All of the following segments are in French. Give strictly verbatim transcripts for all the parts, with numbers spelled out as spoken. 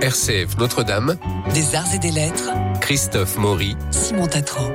R C F Notre-Dame, des arts et des lettres, Christophe Maury, Simon Tatro.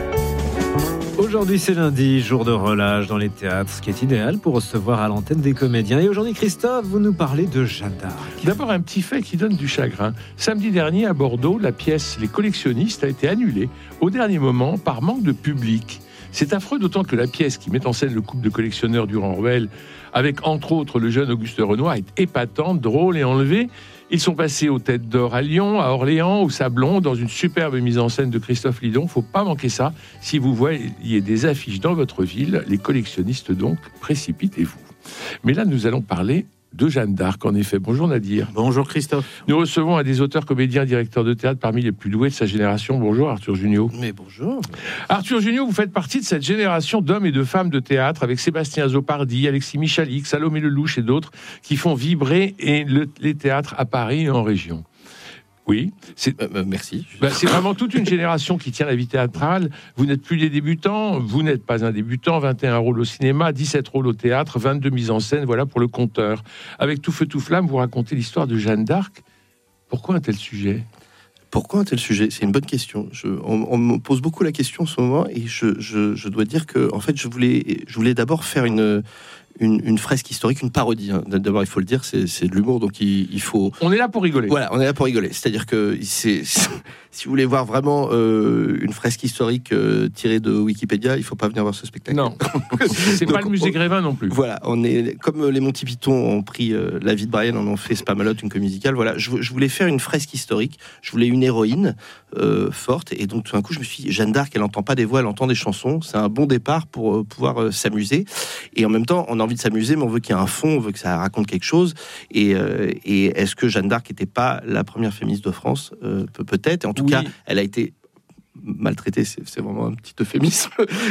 Aujourd'hui c'est lundi, jour de relâche dans les théâtres, ce qui est idéal pour recevoir à l'antenne des comédiens. Et aujourd'hui Christophe, vous nous parlez de Jeanne d'Arc. D'abord un petit fait qui donne du chagrin. Samedi dernier à Bordeaux, la pièce Les collectionnistes a été annulée au dernier moment par manque de public. C'est affreux, d'autant que la pièce qui met en scène le couple de collectionneurs Durand-Ruel, avec entre autres le jeune Auguste Renoir, est épatante, drôle et enlevée. Ils sont passés aux Têtes d'Or à Lyon, à Orléans, au Sablon, dans une superbe mise en scène de Christophe Lidon. Faut pas manquer ça. Si vous voyez des affiches dans votre ville, les collectionnistes donc, précipitez-vous. Mais là, nous allons parler de Jeanne d'Arc, en effet. Bonjour Nadir. Bonjour Christophe. Nous recevons un des auteurs, comédiens, directeurs de théâtre parmi les plus doués de sa génération. Bonjour Arthur Junio. Mais bonjour. Arthur Junio, vous faites partie de cette génération d'hommes et de femmes de théâtre avec Sébastien Zopardi, Alexis Michalik, Salomé Lelouch et d'autres qui font vibrer et le, les théâtres à Paris et en région. Oui, c'est, euh, merci. Ben, c'est vraiment toute une génération qui tient la vie théâtrale. Vous n'êtes plus des débutants, vous n'êtes pas un débutant. vingt et un rôles au cinéma, dix-sept rôles au théâtre, vingt-deux mises en scène, voilà pour le compteur. Avec Tout feu, tout flamme, vous racontez l'histoire de Jeanne d'Arc. Pourquoi un tel sujet ? Pourquoi un tel sujet ? C'est une bonne question. Je, on, on me pose beaucoup la question en ce moment et je, je, je dois dire que en fait, je voulais, je voulais d'abord faire une... Une, une fresque historique, une parodie. Hein. D'abord, il faut le dire, c'est, c'est de l'humour, donc il, il faut... On est là pour rigoler. Voilà, on est là pour rigoler. C'est-à-dire que c'est, c'est, si vous voulez voir vraiment euh, une fresque historique euh, tirée de Wikipédia, il ne faut pas venir voir ce spectacle. Non, c'est donc, pas le musée on, Grévin non plus. Voilà, on est, comme les Monty Python ont pris euh, la vie de Brian, en ont fait Spamalot, une comédie musicale. Voilà, je, je voulais faire une fresque historique, je voulais une héroïne euh, forte, et donc tout d'un coup, je me suis dit, Jeanne d'Arc, elle n'entend pas des voix, elle entend des chansons. C'est un bon départ pour euh, pouvoir euh, s'amuser. Et en même temps, on a envie de s'amuser, mais on veut qu'il y ait un fond, on veut que ça raconte quelque chose. Et, euh, et est-ce que Jeanne d'Arc n'était pas la première féministe de France ? euh, Peut-être. Et en tout oui. cas, elle a été maltraitée, c'est, c'est vraiment un petit euphémisme.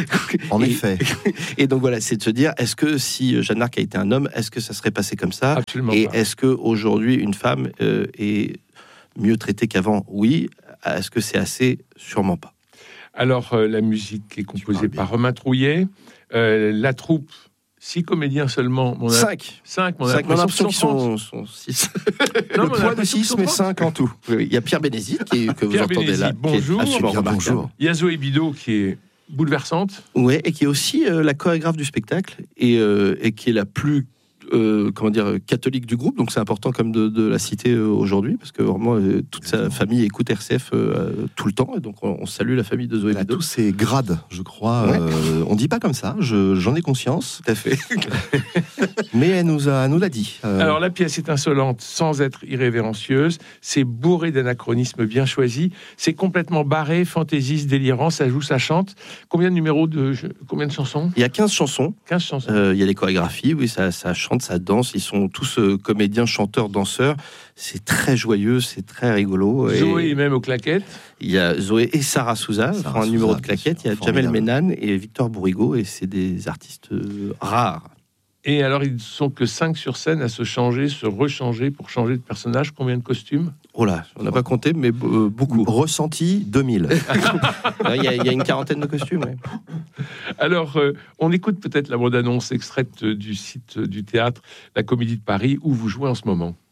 En et, effet. Et donc voilà, c'est de se dire, est-ce que si Jeanne d'Arc a été un homme, est-ce que ça serait passé comme ça ? Absolument Et pas. est-ce qu'aujourd'hui, une femme euh, est mieux traitée qu'avant ? Oui. Est-ce que c'est assez ? Sûrement pas. Alors, euh, la musique est composée par Romain Trouillet. Euh, la troupe, six comédiens seulement. Mon Cinq. Cinq, mon Cinq, mon impression impression qu'ils sont, sont six. Non, Le mon poids de impression six, qu'ils mais sont cinq en tout. Oui, oui. Il y a Pierre Bénézit qui est, que Pierre vous entendez Bénézit, là. bonjour. Qui est absolument Bien, remarquable. bonjour. Il y a Zoé Bido qui est bouleversante. Ouais, et qui est aussi euh, la chorégraphe du spectacle et, euh, et qui est la plus euh, comment dire catholique du groupe. Donc c'est important comme de, de la citer euh, aujourd'hui parce que vraiment euh, toute sa famille écoute R C F euh, tout le temps. Et donc on, on salue la famille de Zoé Elle a Bido. tous ses grades, je crois. Ouais. Euh, on dit pas comme ça, je, j'en ai conscience. Tout à fait. Mais elle nous a, elle nous l'a dit. Euh, Alors la pièce est insolente sans être irrévérencieuse. C'est bourré d'anachronismes bien choisis. C'est complètement barré, fantaisiste, délirant. Ça joue, ça chante. Combien de numéros de combien de chansons ? Il y a quinze chansons. quinze chansons. Euh, il y a les chorégraphies, oui, ça, ça chante, ça danse. Ils sont tous euh, comédiens, chanteurs, danseurs. C'est très joyeux, c'est très rigolo. Et Zoé est même aux claquettes. il y a Zoé et Sarah Souza, Sarah font un Souza, numéro de bien claquettes. sûr, Il y a Jamel formidable. Ménane et Victor Bourrigaud, et c'est des artistes euh, rares. Et alors, ils sont que cinq sur scène à se changer, se rechanger pour changer de personnage. Combien de costumes ? Oh là, on n'a pas compté, mais euh, beaucoup. Ressenti deux mille. Il y, a, il y a une quarantaine de costumes. Ouais. Alors, euh, on écoute peut-être la bande-annonce extraite du site du théâtre La Comédie de Paris, où vous jouez en ce moment.